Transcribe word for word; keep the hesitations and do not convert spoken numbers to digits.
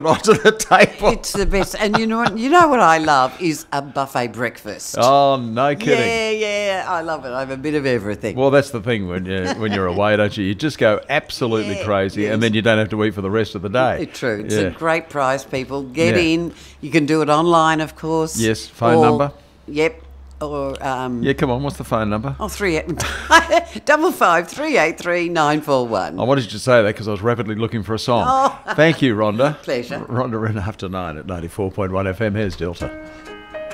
onto the table. It's the best. And you know what? You know what I love is a buffet breakfast. Oh, no kidding. Yeah, yeah, I love it. I have a bit of everything. Well, that's the thing when you when you're away, don't you? You just go absolutely Yeah, crazy, yes. and then you don't have to eat for the rest of the day. It's true. It's Yeah. a great price, people. Get Yeah. in. You can do it online, of course. Yes, phone Or- number? Yep. Or um. Yeah, come on. What's the phone number? Oh, three eight double five three eight three nine four one. I wanted you to say that because I was rapidly looking for a song. Oh. Thank you, Rhonda. Pleasure. Rhonda in after nine at ninety-four point one F M. Here's Delta.